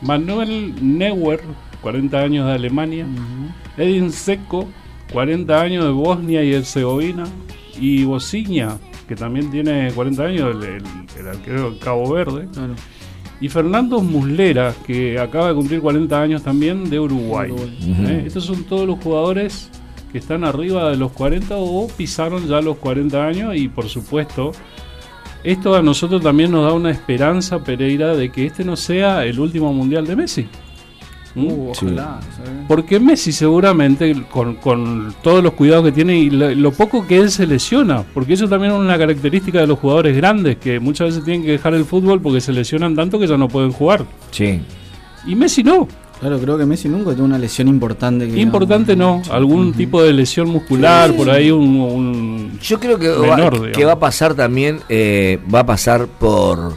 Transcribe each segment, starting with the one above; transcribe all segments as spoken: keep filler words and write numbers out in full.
Manuel Neuer, cuarenta años de Alemania. Uh-huh. Edin Dzeko, cuarenta años de Bosnia y Herzegovina. Y Bociña, que también tiene cuarenta años, el, el, el arquero de Cabo Verde. Claro. Y Fernando Muslera, que acaba de cumplir cuarenta años también, de Uruguay. Uruguay. Uh-huh. ¿Eh? Estos son todos los jugadores que están arriba de los cuarenta o pisaron ya los cuarenta años. Y por supuesto, esto a nosotros también nos da una esperanza, Pereira, de que este no sea el último mundial de Messi. ¿Mm? Uh, ojalá, sí. Porque Messi seguramente, con, con todos los cuidados que tiene y lo, lo poco que él se lesiona, porque eso también es una característica de los jugadores grandes, que muchas veces tienen que dejar el fútbol porque se lesionan tanto que ya no pueden jugar. Sí. Y Messi no. Claro, creo que Messi nunca tuvo una lesión importante. Que importante digamos, no, algún uh-huh. tipo de lesión muscular, sí, por ahí un, un yo creo que, menor, va, que va a pasar también, eh, va a pasar por,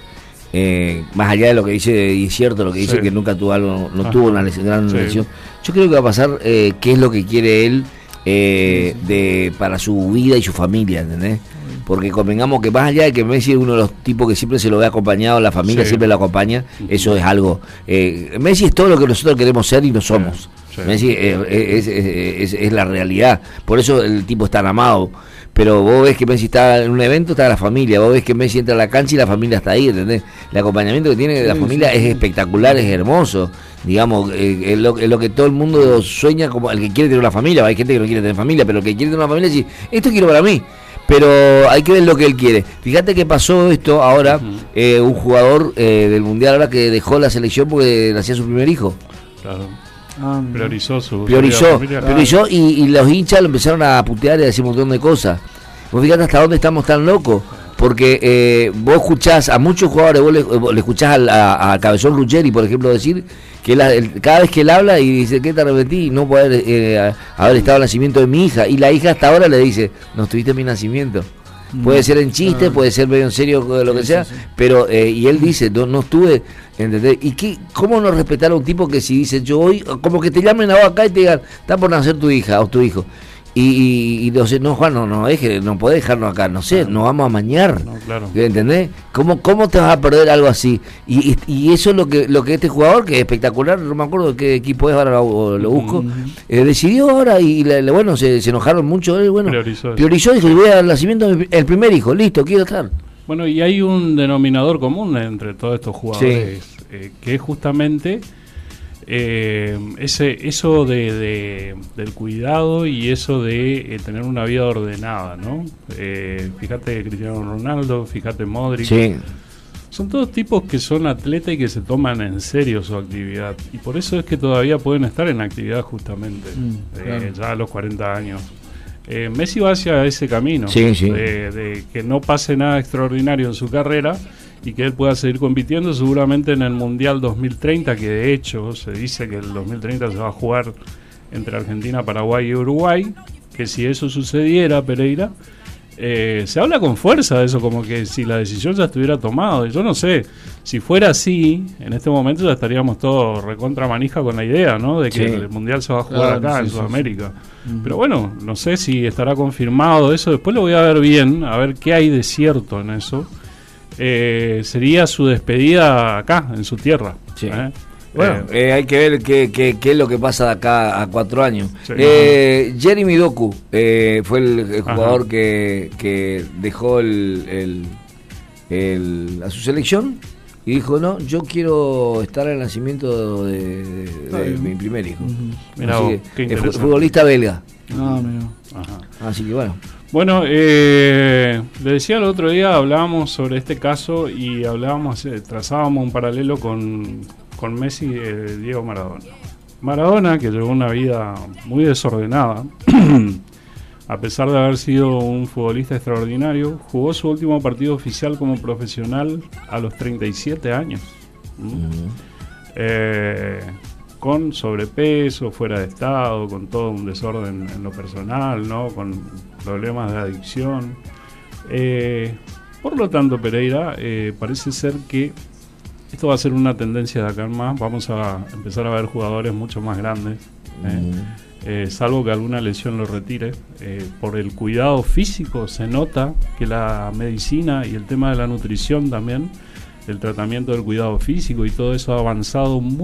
eh, más allá de lo que dice, y es cierto lo que dice, sí, que nunca tuvo algo, no Ajá. tuvo una lesión, gran sí. lesión, yo creo que va a pasar eh, qué es lo que quiere él eh, de para su vida y su familia, ¿entendés? Porque convengamos que más allá de que Messi es uno de los tipos que siempre se lo ve acompañado, la familia sí. siempre lo acompaña, eso es algo. Eh, Messi es todo lo que nosotros queremos ser y no somos. Sí. Messi es, es, es, es, es la realidad, por eso el tipo es tan amado. Pero vos ves que Messi está en un evento, está la familia, vos ves que Messi entra a la cancha y la familia está ahí, ¿entendés? El acompañamiento que tiene sí, la familia sí, es espectacular, es hermoso. Digamos, eh, es, lo, es lo que todo el mundo sueña, como el que quiere tener una familia. Hay gente que no quiere tener familia, pero el que quiere tener una familia dice, esto quiero para mí. Pero hay que ver lo que él quiere. Fíjate que pasó esto ahora, uh-huh. eh, un jugador eh, del Mundial ahora que dejó la selección porque nacía su primer hijo. Claro. Ah, priorizó su priorizó, familia, priorizó y, y los hinchas lo empezaron a putear y a decir un montón de cosas. Vos fíjate hasta dónde estamos tan locos. Porque eh, vos escuchás a muchos jugadores, vos le, vos le escuchás al, a, a Cabezón Ruggeri, por ejemplo, decir que él, el, cada vez que él habla y dice, ¿qué te arrepentí? No poder eh, haber estado el nacimiento de mi hija. Y la hija hasta ahora le dice, no estuviste en mi nacimiento. Puede ser en chiste, puede ser medio en serio, lo que sea, pero eh, y él dice, no, no estuve, ¿entendés? ¿Y qué, cómo no respetar a un tipo que si dice, yo hoy, como que te llamen a vos acá y te digan, está por nacer tu hija o tu hijo? Y, y, y no sé, no, Juan, no, no deje, no podés dejarnos acá, no sé, nos vamos a mañar, no, claro. ¿Entendés? ¿Cómo, ¿Cómo te vas a perder algo así? Y, y, y eso es lo que lo que este jugador, que es espectacular, no me acuerdo de qué equipo es, ahora lo, lo busco, uh-huh. eh, decidió ahora y, le, le, bueno, se, se enojaron mucho, eh, bueno, priorizó, priorizó y dijo, voy al nacimiento del primer hijo, listo, quiero estar. Bueno, y hay un denominador común entre todos estos jugadores, sí. eh, que es justamente... Eh, ese eso de, de del cuidado y eso de eh, tener una vida ordenada, ¿no? Eh, fíjate Cristiano Ronaldo, fíjate Modric, sí. Son todos tipos que son atletas y que se toman en serio su actividad y por eso es que todavía pueden estar en actividad justamente mm, eh, claro. ya a los cuarenta años. eh, Messi va hacia ese camino, sí, sí. De, de que no pase nada extraordinario en su carrera y que él pueda seguir compitiendo seguramente en el Mundial dos mil treinta, que de hecho se dice que el dos mil treinta se va a jugar entre Argentina, Paraguay y Uruguay, que si eso sucediera, Pereira, eh, se habla con fuerza de eso, como que si la decisión ya estuviera tomada. Yo no sé, si fuera así, en este momento ya estaríamos todos recontra manija con la idea, ¿no? De que sí. el Mundial se va a jugar claro, acá, sí, en Sudamérica. Sí, sí. Pero bueno, no sé si estará confirmado eso, después lo voy a ver bien, a ver qué hay de cierto en eso. Eh, sería su despedida acá, en su tierra. Sí. ¿eh? Bueno, eh, eh, hay que ver qué, qué, qué es lo que pasa de acá a cuatro años. Sí, eh, Jeremy Doku eh, fue el, el jugador que, que dejó el, el, el, a su selección y dijo, no, yo quiero estar en el nacimiento de, de, de, de mi primer hijo. Uh-huh. Mirá, Así que, que futbolista belga. Ah, mira. Ajá. Así que bueno. Bueno, eh, le decía el otro día, hablábamos sobre este caso y hablábamos, eh, trazábamos un paralelo con, con Messi y eh, Diego Maradona. Maradona, que llevó una vida muy desordenada, a pesar de haber sido un futbolista extraordinario, jugó su último partido oficial como profesional a los treinta y siete años. ¿Mm? Uh-huh. Eh, con sobrepeso, fuera de estado, con todo un desorden en lo personal, ¿no? Con problemas de adicción. Eh, por lo tanto, Pereira, eh, parece ser que esto va a ser una tendencia de acá en más. Vamos a empezar a ver jugadores mucho más grandes, ¿eh? Uh-huh. Eh, salvo que alguna lesión lo retire. Eh, por el cuidado físico se nota que la medicina y el tema de la nutrición también, el tratamiento del cuidado físico y todo eso ha avanzado mucho.